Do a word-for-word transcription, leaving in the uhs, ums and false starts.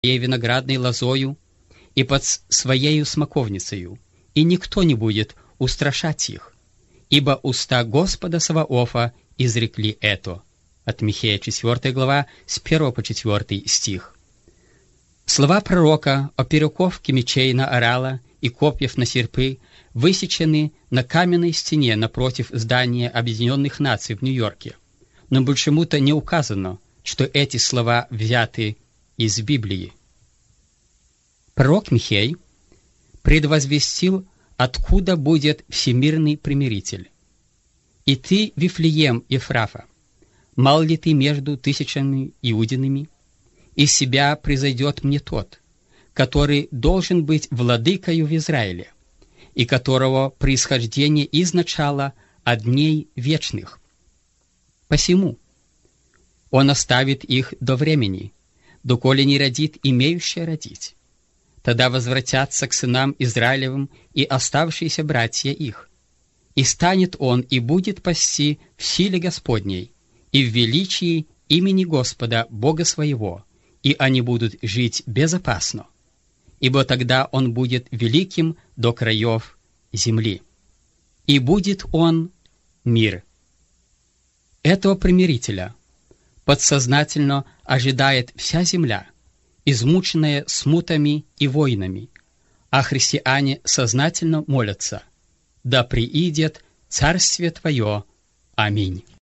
своей виноградной лозою и под своею смоковницею, и никто не будет устрашать их, ибо уста Господа Саваофа изрекли это». От Михея четвёртая глава, с первого по четвёртый стих. Слова пророка о перековке мечей на орала и копьев на серпы высечены на каменной стене напротив здания Объединенных Наций в Нью-Йорке, но почему-то не указано, что эти слова взяты из Библии. Пророк Михей предвозвестил, откуда будет всемирный примиритель. «И ты, Вифлеем Ефрафа, мал ли ты между тысячами иудинами? Из себя произойдет мне тот, который должен быть владыкою в Израиле, и которого происхождение изначало от дней вечных. Посему он оставит их до времени, доколе не родит имеющее родить. Тогда возвратятся к сынам Израилевым и оставшиеся братья их. И станет он и будет пасти в силе Господней и в величии имени Господа Бога своего, и они будут жить безопасно, ибо тогда он будет великим до краев земли. И будет он мир». Этого примирителя подсознательно ожидает вся земля, измученная смутами и войнами, а христиане сознательно молятся: «Да приидет Царствие Твое. Аминь».